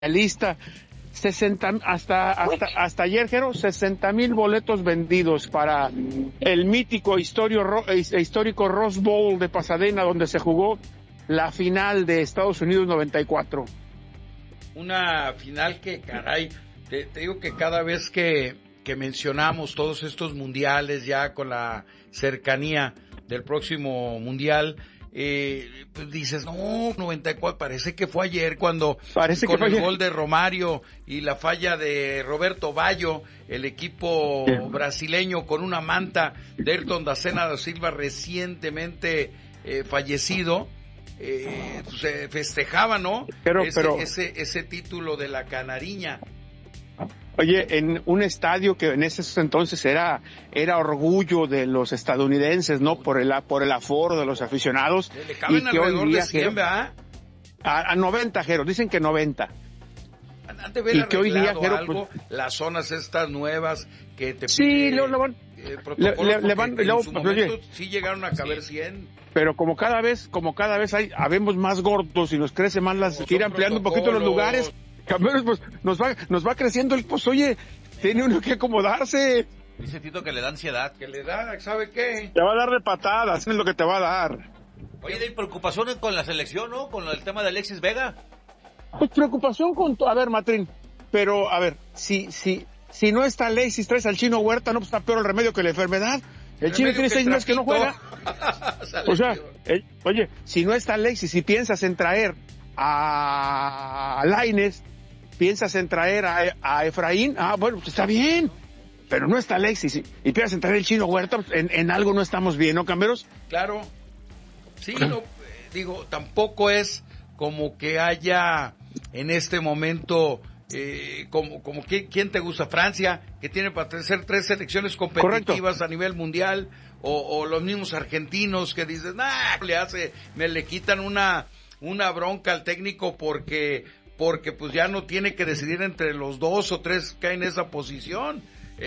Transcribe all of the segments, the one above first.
lista. 60, hasta ayer, Jero, 60,000 boletos vendidos para el mítico histórico Rose Bowl de Pasadena, donde se jugó la final de Estados Unidos 94. Una final que, caray, te digo que cada vez que mencionamos todos estos mundiales, ya con la cercanía del próximo mundial, pues dices, no, 94, parece que fue ayer cuando con el gol de Romario y la falla de Roberto Baggio, el equipo brasileño con una manta de Ayrton da Silva recientemente fallecido, se festejaba, ¿no? Ese título de la Canariña. Oye, en un estadio que en ese entonces era orgullo de los estadounidenses, ¿no? Por el aforo de los aficionados. Le caben alrededor de 100, ¿verdad? A 90, Jero, dicen que 90. Antes de ver que hoy día, Jero, algo, pues, las zonas estas nuevas que te sí, sí llegaron a caber 100. Pero como cada vez habemos más gordos y nos crece más que ir ampliando un poquito los lugares. Campeones, pues nos va creciendo el, pues oye, tiene uno que acomodarse. Dice Tito que le da ansiedad. Que le da, ¿sabe qué? Te va a dar de patadas, es lo que te va a dar. Oye, ¿hay preocupaciones con la selección, no? Con el tema de Alexis Vega. Pues preocupación a ver, Matrín, pero a ver, si no está Alexis, traes al Chino Huerta, no, pues está peor el remedio que la enfermedad. El Chino tiene 6 meses que no juega. O sea, oye, si no está Alexis, si piensas en traer a Lainez, piensas en traer a Efraín, bueno, pues está bien, pero no está Alexis, y piensas en traer el Chino Huerta, pues en algo no estamos bien, ¿no, Camberos? Claro, sí, digo, tampoco es como que haya en este momento, como que, ¿quién te gusta? Francia, que tiene para hacer 3 selecciones competitivas. Correcto. A nivel mundial, o los mismos argentinos que dicen, me le quitan una bronca al técnico porque pues ya no tiene que decidir entre los 2 o 3 que hay en esa posición.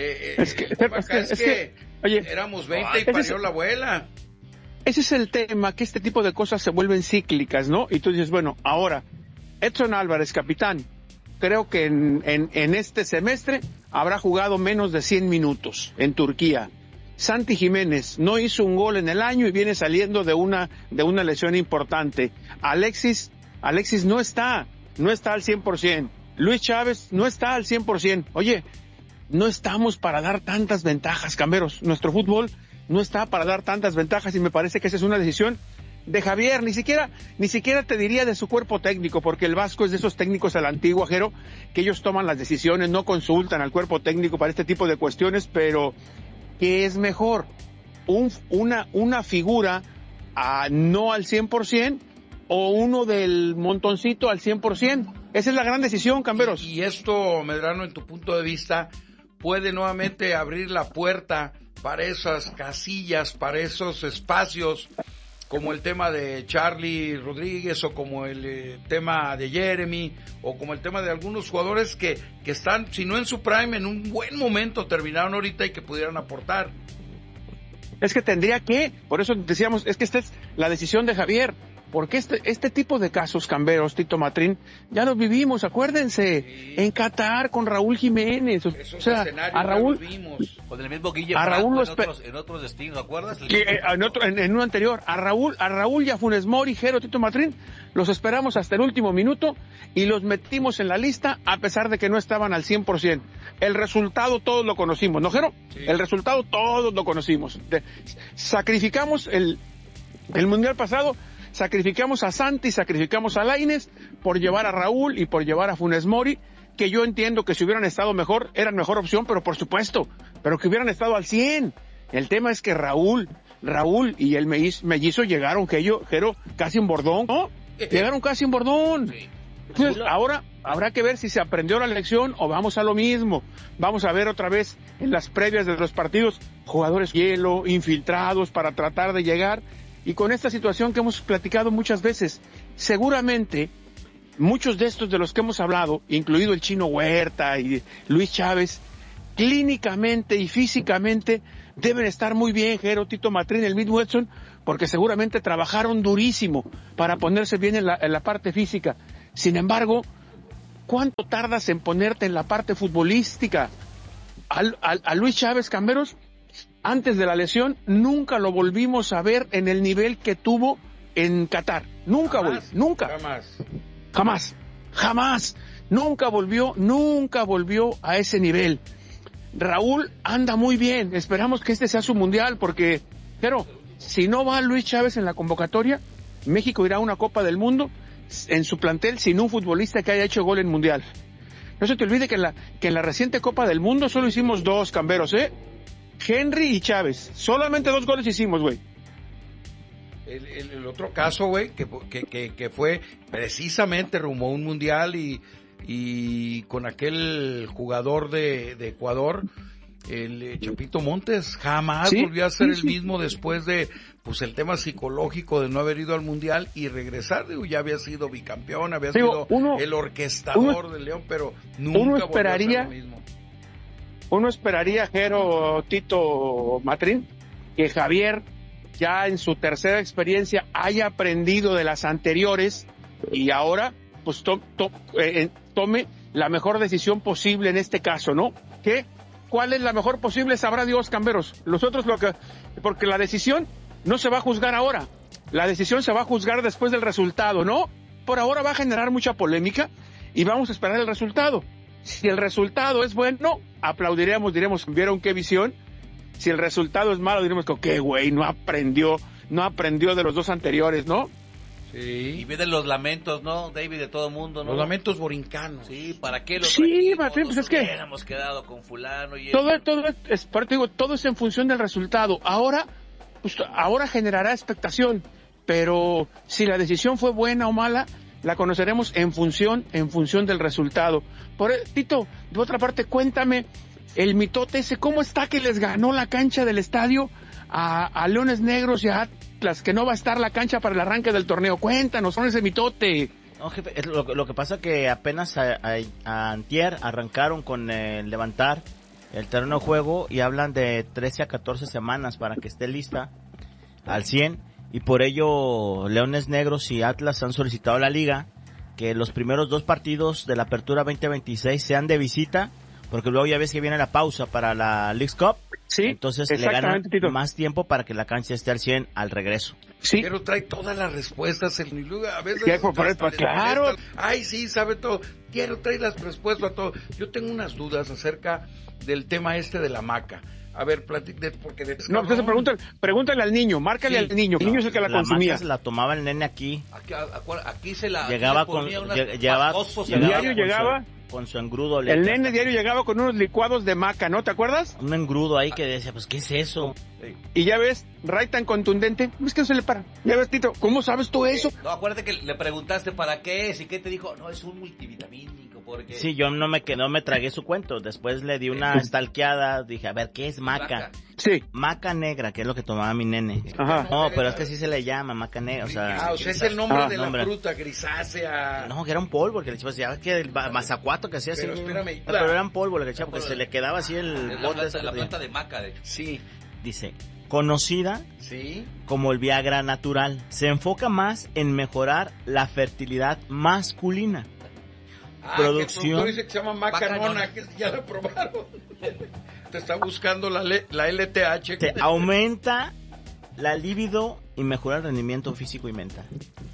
Oye, éramos 20 y parió la abuela. Ese es el tema, que este tipo de cosas se vuelven cíclicas, ¿no? Y tú dices, bueno, ahora, Edson Álvarez, capitán, creo que en este semestre habrá jugado menos de 100 minutos en Turquía. Santi Jiménez no hizo un gol en el año y viene saliendo de una lesión importante. Alexis no está al 100%. Luis Chávez no está al 100%. Oye, no estamos para dar tantas ventajas, Camberos. Nuestro fútbol no está para dar tantas ventajas y me parece que esa es una decisión de Javier, ni siquiera te diría de su cuerpo técnico, porque el Vasco es de esos técnicos a la antigua, Jero, que ellos toman las decisiones, no consultan al cuerpo técnico para este tipo de cuestiones, pero ¿qué es mejor? Una figura no al 100% o uno del montoncito al 100%. Esa es la gran decisión, Camberos. Y esto, Medrano, en tu punto de vista, puede nuevamente abrir la puerta para esas casillas, para esos espacios, como el tema de Charlie Rodríguez, o como el tema de Jeremy, o como el tema de algunos jugadores que están, si no en su prime, en un buen momento, terminaron ahorita y que pudieran aportar. Es que por eso decíamos, es que esta es la decisión de Javier, porque este tipo de casos, Camberos, Tito Matrín, ya los vivimos, acuérdense, sí, en Qatar con Raúl Jiménez, o sea, a Raúl, con el mismo Guille a Franco, Raúl en otros destinos, ¿acuerdas? En uno anterior, a Raúl y a Funes Mori, Jero, Tito Matrín, los esperamos hasta el último minuto y los metimos en la lista a pesar de que no estaban al 100%. El resultado todos lo conocimos, ¿no, Jero? Sí. El resultado todos lo conocimos. Sacrificamos el Mundial pasado, sacrificamos a Santi, sacrificamos a Lainez por llevar a Raúl y por llevar a Funes Mori, que yo entiendo que si hubieran estado mejor, eran mejor opción, pero por supuesto, pero que hubieran estado al 100. El tema es que Raúl y el mellizo llegaron, Jero, casi en bordón, ¿no? Llegaron casi en bordón. Sí. Entonces, ahora habrá que ver si se aprendió la lección o vamos a lo mismo. Vamos a ver otra vez en las previas de los partidos jugadores hielo, infiltrados para tratar de llegar. Y con esta situación que hemos platicado muchas veces, seguramente muchos de estos de los que hemos hablado, incluido el Chino Huerta y Luis Chávez, clínicamente y físicamente deben estar muy bien, Jero, Tito Matrín, el mismo Edson, porque seguramente trabajaron durísimo para ponerse bien en la parte física. Sin embargo, ¿cuánto tardas en ponerte en la parte futbolística? A Luis Chávez Camberos, antes de la lesión, nunca lo volvimos a ver en el nivel que tuvo en Qatar. Nunca, güey, nunca. Jamás. Nunca volvió a ese nivel. Raúl anda muy bien, esperamos que este sea su mundial, porque, pero, si no va Luis Chávez en la convocatoria, México irá a una Copa del Mundo en su plantel sin un futbolista que haya hecho gol en mundial. No se te olvide que en la reciente Copa del Mundo solo hicimos 2 Camberos, Henry y Chávez. Solamente 2 goles hicimos, güey. El otro caso, güey, que fue precisamente rumbo a un mundial y con aquel jugador de Ecuador, el Chapito Montes, jamás volvió a ser el mismo después de pues el tema psicológico de no haber ido al mundial y regresar. Digo, ya había sido bicampeón, había sido el orquestador del León, pero nunca volvió a ser lo mismo. Uno esperaría, Jero, Tito, Matrín, que Javier ya en su tercera experiencia haya aprendido de las anteriores y ahora pues tome la mejor decisión posible en este caso, ¿no? ¿Cuál es la mejor posible? Sabrá Dios, Camberos. Nosotros porque la decisión no se va a juzgar ahora, la decisión se va a juzgar después del resultado, ¿no? Por ahora va a generar mucha polémica y vamos a esperar el resultado. Si el resultado es bueno, aplaudiremos, diremos, ¿vieron qué visión? Si el resultado es malo, diremos que qué güey, no aprendió de los 2 anteriores, ¿no? Sí. Y vienen los lamentos, ¿no, David, de todo mundo, ¿no? Los lamentos borincanos. Sí, ¿para qué los Martín, pues es que hubiéramos quedado con fulano y todo es, por eso digo, todo es en función del resultado. Ahora generará expectación, pero si la decisión fue buena o mala, la conoceremos en función del resultado. Tito, de otra parte, cuéntame, el mitote ese, ¿cómo está que les ganó la cancha del estadio a Leones Negros y a Atlas, que no va a estar la cancha para el arranque del torneo? Cuéntanos, son ese mitote. No, jefe, lo que pasa que apenas a antier arrancaron con levantar el terreno de juego y hablan de 13 a 14 semanas para que esté lista al 100, y por ello Leones Negros y Atlas han solicitado a la liga que los primeros 2 partidos de la apertura 2026 sean de visita, porque luego ya ves que viene la pausa para la Leagues Cup. Sí, entonces le ganan más tiempo para que la cancha esté al 100 al regreso. Sí. Pero trae todas las respuestas, a veces claro. Ay, sí, sabe todo. Trae las respuestas a todo. Yo tengo unas dudas acerca del tema de la hamaca. A ver, porque no, pues pregúntale al niño, márcale al niño. El niño es el que la consumía. Maca se la tomaba el nene aquí. Aquí se la llegaba diario llegaba con su engrudo. El nene diario llegaba con unos licuados de maca, ¿no? ¿Te acuerdas? Un engrudo ahí que decía, pues, ¿qué es eso? Y ya ves, Ray tan contundente, es que no se le para. Ya ves, Tito, ¿cómo sabes tú eso? No, acuérdate que le preguntaste para qué es y qué te dijo. No, es un multivitamínico, porque... Sí, yo no me tragué su cuento. Después le di una stalkeada, dije, a ver, ¿qué es maca? Sí. Maca negra, que es lo que tomaba mi nene. Ajá. No, pero es que sí se le llama maca negra, o sea es el nombre de la fruta grisácea. No, que era un polvo, que le echaba, ya que el mazacuato que hacía así. Espérame, pero era un polvo le echaba, porque se le quedaba así el bote. La planta de maca, de hecho. Sí. Dice, conocida como el Viagra natural, se enfoca más en mejorar la fertilidad masculina. Producción. Que dice que se llama macanona, que ya la probaron. Te está buscando la LTH. Te aumenta la libido y mejora el rendimiento físico y mental.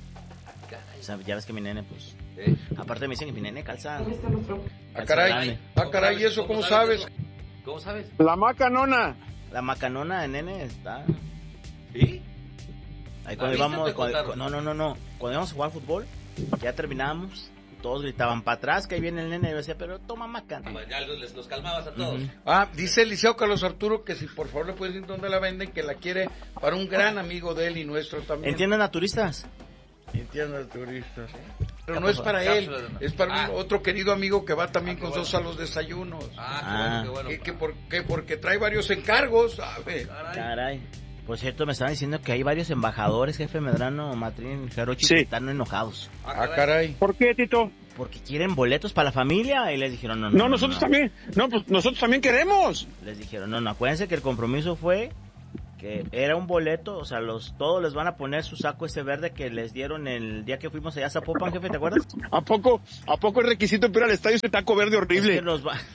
O sea, ya ves que mi nene, pues... Aparte me dicen que mi nene calza... caray, ¿y eso cómo sabes? ¿Cómo sabes? La macanona. La macanona de nene está... ¿Sí? Ahí cuando íbamos... No. Cuando íbamos a jugar fútbol, ya terminamos... Todos gritaban para atrás, que ahí viene el nene. Y yo decía, pero toma maca. Ya los calmabas a todos. Dice el Liceo Carlos Arturo que si por favor le puedes decir dónde la venden, que la quiere para un gran amigo de él y nuestro también. ¿En tiendas naturistas? En tiendas naturistas. Pero no es para él, es para otro querido amigo que va también con nosotros a los desayunos. Qué bueno. Porque trae varios encargos, ¿sabe? Caray. Por cierto, me estaban diciendo que hay varios embajadores, jefe Medrano, Matrín, Jarochi, que están enojados. Caray. ¿Por qué, Tito? Porque quieren boletos para la familia y les dijeron no. No, nosotros también. No, pues nosotros también queremos. Les dijeron no, acuérdense que el compromiso fue que era un boleto, o sea, todos les van a poner su saco ese verde que les dieron el día que fuimos allá a Zapopan, jefe, ¿te acuerdas? ¿A poco es requisito para ir al estadio ese taco verde horrible? Es que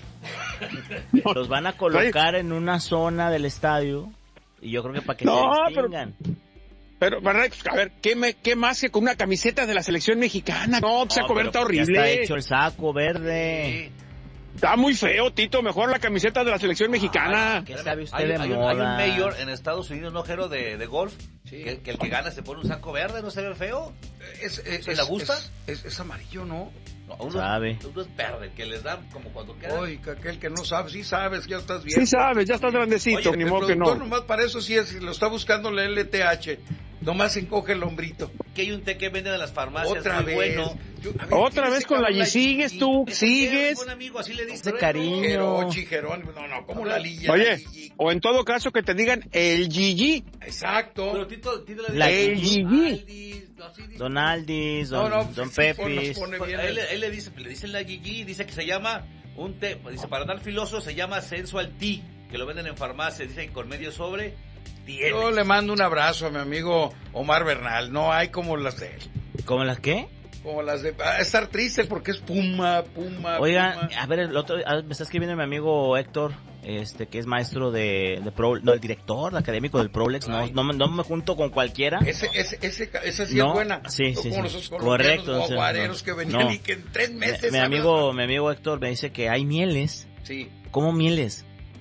los van a colocar en una zona del estadio y yo creo que para que se distingan. Pero, a ver, ¿qué más que con una camiseta de la selección mexicana? No, saco verde está horrible. Ya está hecho el saco verde. Está muy feo, Tito. Mejor la camiseta de la selección mexicana. ¿Qué sabe usted hay de moda? un mayor en Estados Unidos, ¿no, Jero, de golf? Sí. Que el que gana se pone un saco verde, ¿no se ve feo? ¿Se le gusta? Es amarillo, ¿no? No, uno es verde, que les dan como cuando queda. Oye, aquel que no sabe, sí sabes, ya estás bien. Sí sabes, ya estás grandecito, Oye, ni modo que no. Nomás para eso sí es, lo está buscando la LTH. Nomás encoge el hombrito. Que hay un té que venden en las farmacias. Otra vez. Bueno. Otra vez con la G. Sigues tú, sigues. Un amigo, así le dice. De cariño. Chijerón. No, como la Lilla. Oye, o en todo caso que te digan el Gigi. Exacto. Pero Tito el Gigi. Don Aldis, Don Pepis. Él le dice la Gigi, dice que se llama un té, dice, para dar filoso se llama Sensual Tea, que lo venden en farmacia, dice con medio sobre. Yo le mando un abrazo a mi amigo Omar Bernal. No hay como las de él. ¿Cómo las qué? Como las de... estar triste porque es Puma. Oiga, a ver, me está escribiendo mi amigo Héctor, que es maestro de el director, el académico del Prolex. No me junto con cualquiera. Esa sí es buena. Sí. Como los Correcto. Guaguareros que venían y que en 3 meses... Mi amigo Héctor me dice que hay mieles. Sí. ¿Cómo mieles?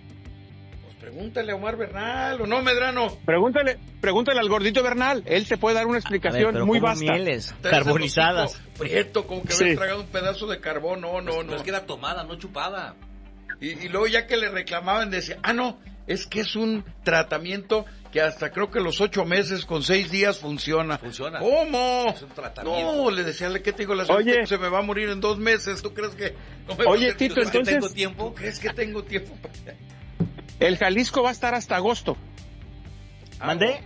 Pregúntale a Omar Bernal, ¿o no, Medrano? Pregúntale al gordito Bernal. Él te puede dar una explicación muy vasta. Mieles carbonizadas. Prieto, como que había tragado un pedazo de carbón. No. Es que era tomada, no chupada. Y luego ya que le reclamaban, decía, no, es que es un tratamiento que hasta creo que los 8 meses con 6 días funciona. ¿Cómo? Es un tratamiento. No, le decía, ¿qué te digo? Oye, se me va a morir en 2 meses. ¿Tú crees que no me Oye, Tito, entonces... ¿Tengo tiempo? ¿Crees que tengo tiempo? El Jalisco va a estar hasta agosto. ¿Mandé?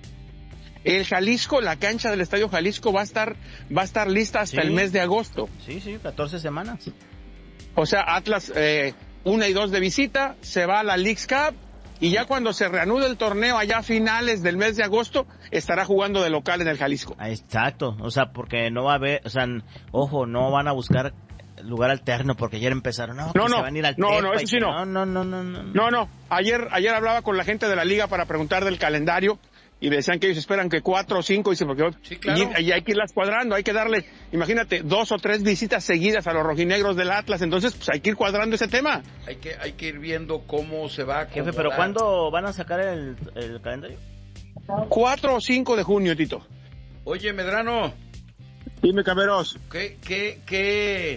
El Jalisco, la cancha del Estadio Jalisco va a estar lista hasta el mes de agosto. Sí, 14 semanas. O sea, Atlas 1 y 2 de visita, se va a la Leagues Cup y ya cuando se reanude el torneo allá a finales del mes de agosto, estará jugando de local en el Jalisco. Exacto, o sea, porque no va a haber, o sea, ojo, no van a buscar lugar alterno porque ayer empezaron, se van a ir al no, eso sí no. No, ayer hablaba con la gente de la liga para preguntar del calendario y me decían que ellos esperan que 4 o 5, dice, porque sí, claro. y hay que irlas cuadrando, hay que darle, imagínate, 2 o 3 visitas seguidas a los rojinegros del Atlas, entonces pues hay que ir cuadrando ese tema. Hay que ir viendo cómo se va a acomodar. Jefe, pero ¿cuándo van a sacar el calendario? 4 o 5 de junio, Tito. Oye, Medrano. Dime, Cameros. ¿Qué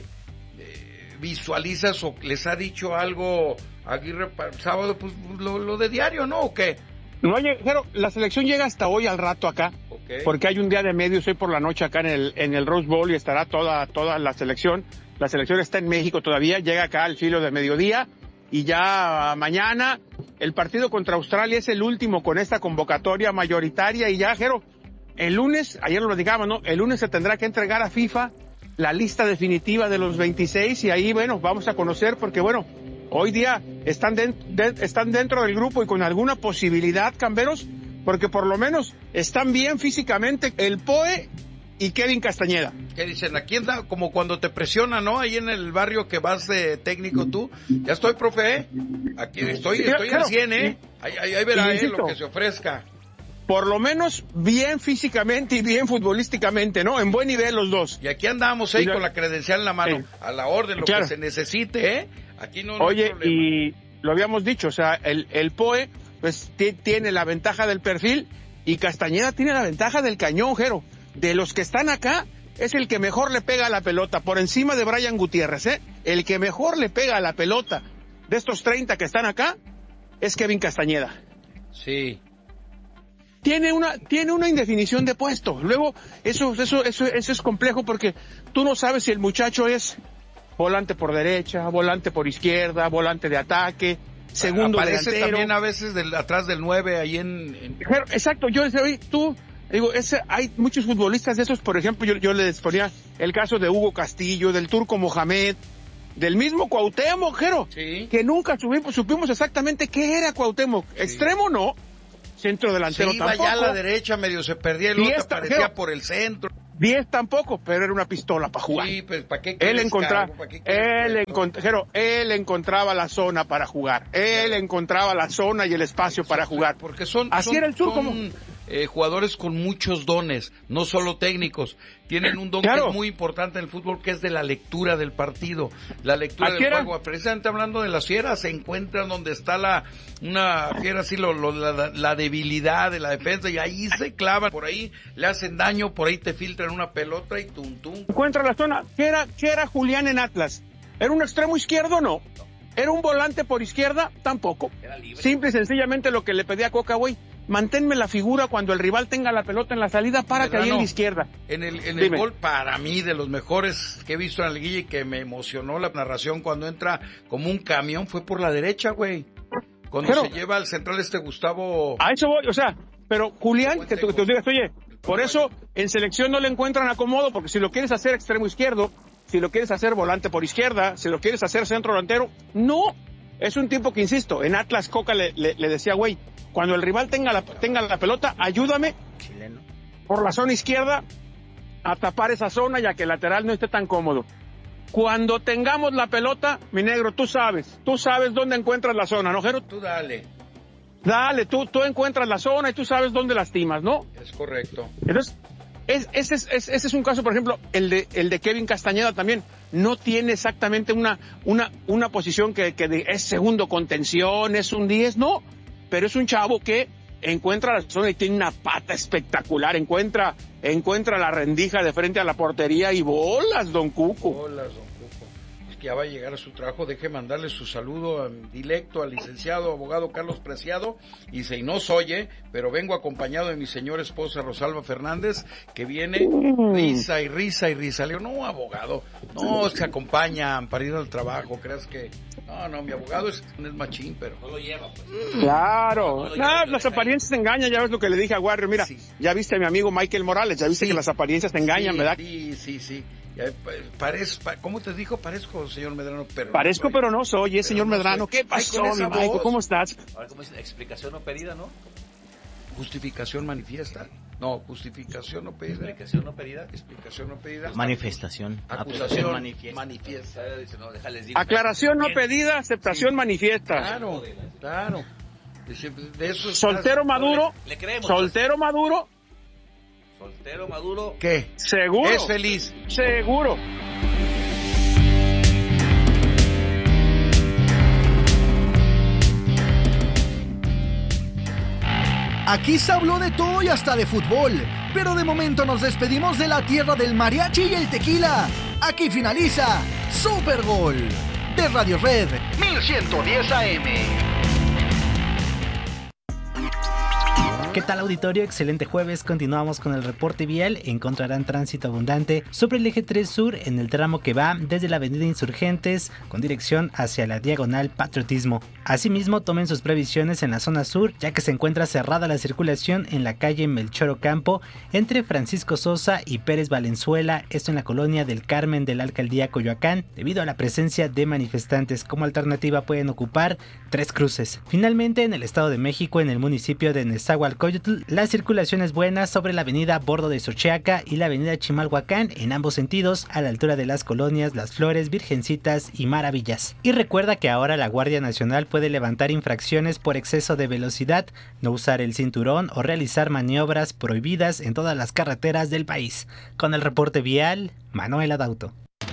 visualizas o les ha dicho algo Aguirre para el sábado? Pues lo de diario, ¿no? ¿O qué? No, pero la selección llega hasta hoy al rato acá, porque hay un día de medios hoy por la noche acá en el Rose Bowl y estará toda la selección. La selección está en México todavía, llega acá al filo de mediodía y ya mañana el partido contra Australia es el último con esta convocatoria mayoritaria y ya, Jero, el lunes, ayer lo digamos, ¿no? El lunes se tendrá que entregar a FIFA la lista definitiva de los 26 y ahí, vamos a conocer porque, hoy día están dentro del grupo y con alguna posibilidad, Camberos, porque por lo menos están bien físicamente el Poe y Kevin Castañeda. ¿Qué dicen? Aquí anda como cuando te presiona, ¿no? Ahí en el barrio que vas de técnico tú. Ya estoy, profe, Aquí estoy al 100, Ahí verá, lo que se ofrezca. Por lo menos bien físicamente y bien futbolísticamente, ¿no? En buen nivel los dos. Y aquí andamos con la credencial en la mano, a la orden, lo que se necesite, Aquí no Oye, hay problema. Y lo habíamos dicho, o sea, el Poe pues tiene la ventaja del perfil y Castañeda tiene la ventaja del cañón, Jero. De los que están acá, es el que mejor le pega a la pelota, por encima de Brian Gutiérrez, El que mejor le pega a la pelota de estos 30 que están acá es Kevin Castañeda. Sí. Tiene una indefinición de puesto. Luego, eso es complejo porque tú no sabes si el muchacho es volante por derecha, volante por izquierda, volante de ataque, segundo aparece delantero. También a veces atrás del 9 ahí en... Exacto, yo decía, hay muchos futbolistas de esos, por ejemplo, yo les ponía el caso de Hugo Castillo, del Turco Mohamed, del mismo Cuauhtémoc, Jero, sí, que nunca supimos exactamente qué era Cuauhtémoc. Sí. Extremo no, centro delantero se iba tampoco. ya a la derecha, medio se perdía, y luego te aparecía por el centro. 10 tampoco, pero era una pistola para jugar. Sí, pues ¿para qué Él encontraba la zona para jugar. Él encontraba la zona y el espacio para jugar. Porque así era el Sur, como jugadores con muchos dones, no solo técnicos. Tienen un don que es muy importante en el fútbol, que es de la lectura del partido, la lectura del juego. Precisamente hablando de las fieras, se encuentran donde está una fiera así, la debilidad de la defensa, y ahí se clavan, por ahí le hacen daño, por ahí te filtran una pelota y tum. Encuentra la zona. ¿Qué era Julián en Atlas? ¿Era un extremo izquierdo? No. ¿Era un volante por izquierda? Tampoco. Simple y sencillamente lo que le pedía a Coca, güey: manténme la figura cuando el rival tenga la pelota en la salida para que ahí en la izquierda. En el gol, para mí, de los mejores que he visto en la liguilla, y que me emocionó la narración cuando entra como un camión, fue por la derecha, güey. Cuando se lleva al central Gustavo. A eso voy, pero Julián, que tú digas, oye, por eso en selección no le encuentran acomodo, porque si lo quieres hacer extremo izquierdo, si lo quieres hacer volante por izquierda, si lo quieres hacer centro delantero, no. Es un tipo que, insisto, en Atlas Coca le decía, güey, cuando el rival tenga la pelota, ayúdame por la zona izquierda a tapar esa zona, ya que el lateral no esté tan cómodo. Cuando tengamos la pelota, mi negro, tú sabes dónde encuentras la zona, ¿no, Jero? Tú dale, tú encuentras la zona y tú sabes dónde lastimas, ¿no? Es correcto. Entonces, ese es un caso, por ejemplo, el de Kevin Castañeda también. No tiene exactamente una posición que es segundo contención, es un 10, no, pero es un chavo que encuentra la zona y tiene una pata espectacular, encuentra la rendija de frente a la portería y bolas, don Cuco. Es que ya va a llegar a su trabajo. Deje mandarle su saludo directo al licenciado abogado Carlos Preciado, y si no oye, pero vengo acompañado de mi señora esposa Rosalba Fernández, que viene risa y risa y risa. Le digo, no, abogado, no, se acompañan para ir al trabajo, creas que... No, mi abogado es machín, pero... No lo lleva, pues. Claro, las apariencias te engañan, ya ves lo que le dije a Warrior, mira, ya viste a mi amigo Michael Morales, ya viste que las apariencias te engañan, ¿verdad? Sí. ¿Cómo te dijo? Parezco, señor Medrano, pero... Parezco, pero no soy, señor Medrano. ¿Qué pasó, mi Michael? ¿Cómo estás? Ahora, ¿cómo es? Explicación no pedida, ¿no? Justificación manifiesta. No, justificación no pedida. Explicación no pedida. Manifestación. Acusación manifiesta. Aclaración no pedida, aceptación manifiesta. Claro. De eso soltero Maduro. Le creemos. Soltero Maduro. ¿Qué? Seguro. Es feliz. Seguro. Aquí se habló de todo y hasta de fútbol, pero de momento nos despedimos de la tierra del mariachi y el tequila. Aquí finaliza Super Gol de Radio Red 1110 AM. ¿Qué tal, auditorio? Excelente jueves. Continuamos con el reporte vial. Encontrarán tránsito abundante sobre el eje 3 sur en el tramo que va desde la avenida Insurgentes con dirección hacia la diagonal Patriotismo. Asimismo, tomen sus previsiones en la zona sur, ya que se encuentra cerrada la circulación en la calle Melchor Ocampo entre Francisco Sosa y Pérez Valenzuela, esto en la colonia del Carmen de la alcaldía Coyoacán, debido a la presencia de manifestantes. Como alternativa pueden ocupar 3 cruces. Finalmente, en el Estado de México, en el municipio de Nezahualcóyotl, la circulación es buena sobre la avenida Bordo de Xochiaca y la avenida Chimalhuacán en ambos sentidos, a la altura de las colonias Las Flores, Virgencitas y Maravillas. Y recuerda que ahora la Guardia Nacional puede levantar infracciones por exceso de velocidad, no usar el cinturón o realizar maniobras prohibidas en todas las carreteras del país. Con el reporte vial, Manuel Adauto.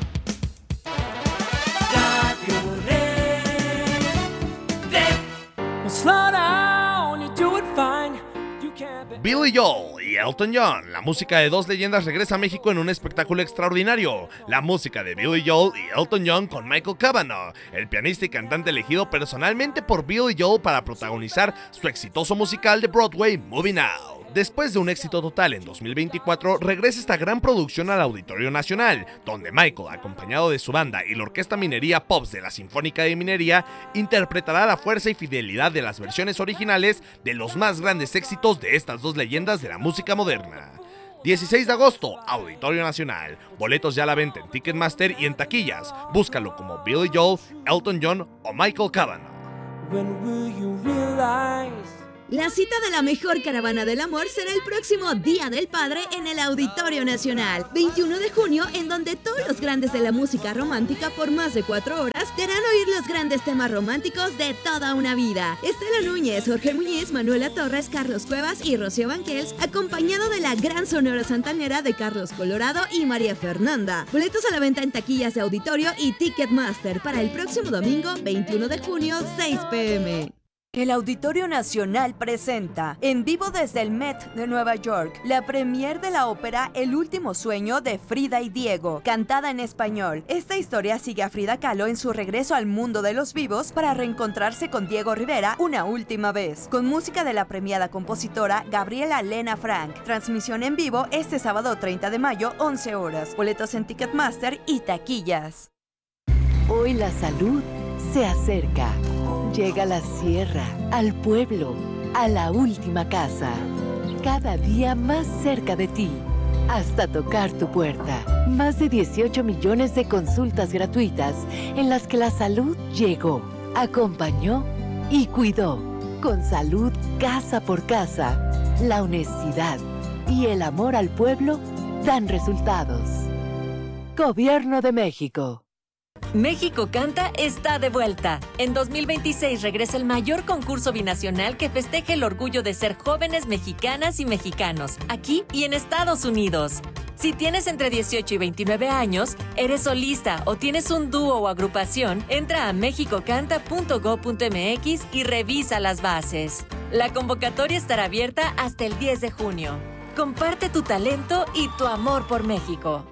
Billy Joel y Elton John. La música de dos leyendas regresa a México en un espectáculo extraordinario. La música de Billy Joel y Elton John con Michael Cavanaugh, el pianista y cantante elegido personalmente por Billy Joel para protagonizar su exitoso musical de Broadway, Moving Out. Después de un éxito total en 2024, regresa esta gran producción al Auditorio Nacional, donde Michael, acompañado de su banda y la Orquesta Minería Pops de la Sinfónica de Minería, interpretará la fuerza y fidelidad de las versiones originales de los más grandes éxitos de estas dos leyendas de la música moderna. 16 de agosto, Auditorio Nacional. Boletos ya a la venta en Ticketmaster y en taquillas. Búscalo como Billy Joel, Elton John o Michael Cavanaugh. La cita de la mejor caravana del amor será el próximo Día del Padre en el Auditorio Nacional, 21 de junio, en donde todos los grandes de la música romántica por más de 4 horas te harán oír los grandes temas románticos de toda una vida. Estela Núñez, Jorge Muñiz, Manuela Torres, Carlos Cuevas y Rocío Banquels, acompañado de la gran sonora santanera de Carlos Colorado y María Fernanda. Boletos a la venta en taquillas de Auditorio y Ticketmaster para el próximo domingo, 21 de junio, 6 p.m. El Auditorio Nacional presenta, en vivo desde el Met de Nueva York, la premier de la ópera El último sueño de Frida y Diego, cantada en español. Esta historia sigue a Frida Kahlo en su regreso al mundo de los vivos para reencontrarse con Diego Rivera una última vez, con música de la premiada compositora Gabriela Lena Frank. Transmisión en vivo este sábado 30 de mayo, 11 horas. Boletos en Ticketmaster y taquillas. Hoy la salud se acerca. Llega a la sierra, al pueblo, a la última casa. Cada día más cerca de ti, hasta tocar tu puerta. Más de 18 millones de consultas gratuitas en las que la salud llegó, acompañó y cuidó. Con salud casa por casa, la honestidad y el amor al pueblo dan resultados. Gobierno de México. México Canta está de vuelta. En 2026 regresa el mayor concurso binacional que festeja el orgullo de ser jóvenes mexicanas y mexicanos, aquí y en Estados Unidos. Si tienes entre 18 y 29 años, eres solista o tienes un dúo o agrupación, entra a mexicocanta.go.mx y revisa las bases. La convocatoria estará abierta hasta el 10 de junio. Comparte tu talento y tu amor por México.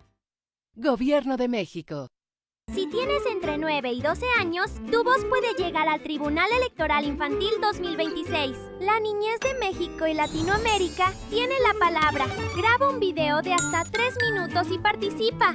Gobierno de México. Si tienes entre 9 y 12 años, tu voz puede llegar al Tribunal Electoral Infantil 2026. La niñez de México y Latinoamérica tiene la palabra. Graba un video de hasta 3 minutos y participa.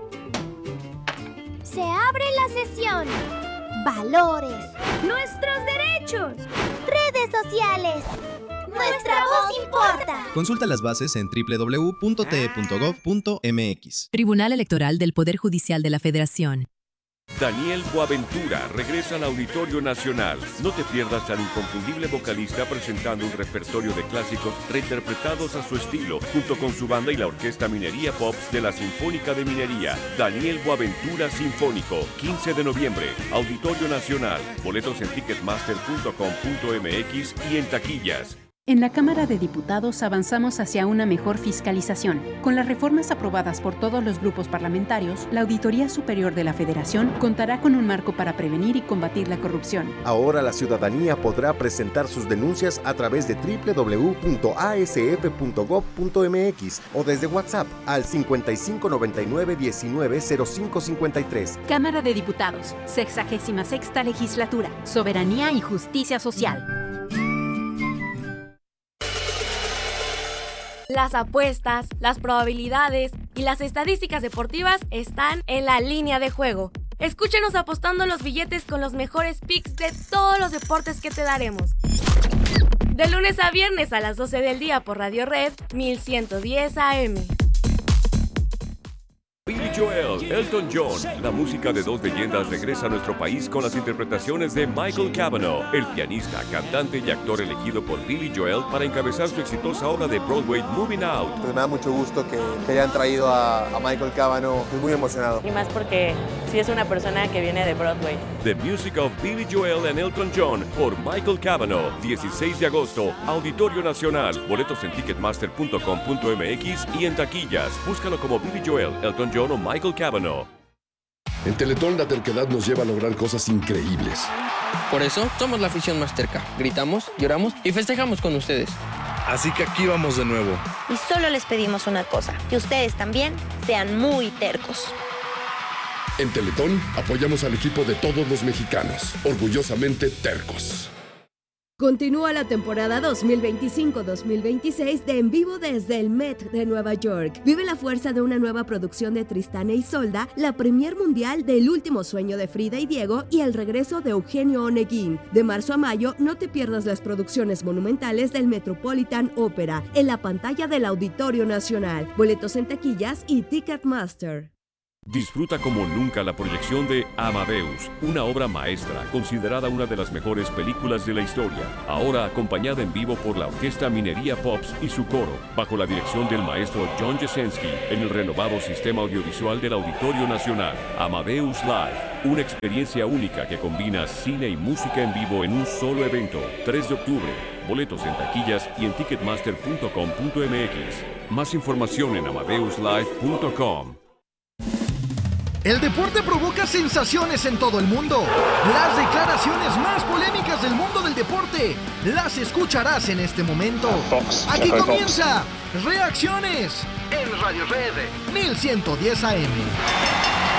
Se abre la sesión. Valores. Nuestros derechos. Redes sociales. Nuestra voz importa. Consulta las bases en www.te.gov.mx. Tribunal Electoral del Poder Judicial de la Federación. Daniel Boaventura regresa al Auditorio Nacional. No te pierdas al inconfundible vocalista presentando un repertorio de clásicos reinterpretados a su estilo, junto con su banda y la Orquesta Minería Pops de la Sinfónica de Minería. Daniel Boaventura Sinfónico, 15 de noviembre, Auditorio Nacional. Boletos en ticketmaster.com.mx y en taquillas. En la Cámara de Diputados avanzamos hacia una mejor fiscalización. Con las reformas aprobadas por todos los grupos parlamentarios, la Auditoría Superior de la Federación contará con un marco para prevenir y combatir la corrupción. Ahora la ciudadanía podrá presentar sus denuncias a través de www.asf.gov.mx o desde WhatsApp al 5599-190553. Cámara de Diputados, 66ª Legislatura, Soberanía y Justicia Social. Las apuestas, las probabilidades y las estadísticas deportivas están en La Línea de Juego. Escúchenos apostando los billetes con los mejores picks de todos los deportes que te daremos. De lunes a viernes a las 12 del día por Radio Red 1110 AM. Billy Joel, Elton John, la música de dos leyendas regresa a nuestro país con las interpretaciones de Michael Cavanaugh, el pianista, cantante y actor elegido por Billy Joel para encabezar su exitosa obra de Broadway Moving Out. Pues me da mucho gusto que hayan traído a Michael Cavanaugh, estoy muy emocionado. Y más porque sí es una persona que viene de Broadway. The Music of Billy Joel and Elton John por Michael Cavanaugh, 16 de agosto, Auditorio Nacional. Boletos en ticketmaster.com.mx y en taquillas. Búscalo como Billy Joel, Elton John o Michael Cavanaugh. En Teletón la terquedad nos lleva a lograr cosas increíbles. Por eso somos la afición más terca. Gritamos, lloramos y festejamos con ustedes. Así que aquí vamos de nuevo. Y solo les pedimos una cosa, que ustedes también sean muy tercos. En Teletón apoyamos al equipo de todos los mexicanos, orgullosamente tercos. Continúa la temporada 2025-2026 de En Vivo desde el Met de Nueva York. Vive la fuerza de una nueva producción de Tristán e Isolda, la premier mundial del último sueño de Frida y Diego y el regreso de Eugenio Oneguín. De marzo a mayo, no te pierdas las producciones monumentales del Metropolitan Opera en la pantalla del Auditorio Nacional. Boletos en taquillas y Ticketmaster. Disfruta como nunca la proyección de Amadeus, una obra maestra considerada una de las mejores películas de la historia, ahora acompañada en vivo por la Orquesta Minería Pops y su coro, bajo la dirección del maestro John Jasenski, en el renovado sistema audiovisual del Auditorio Nacional. Amadeus Live, una experiencia única que combina cine y música en vivo en un solo evento. 3 de octubre, boletos en taquillas y en ticketmaster.com.mx. Más información en amadeuslive.com. El deporte provoca sensaciones en todo el mundo. Las declaraciones más polémicas del mundo del deporte las escucharás en este momento. Aquí comienza Reacciones en Radio Red 1110 AM.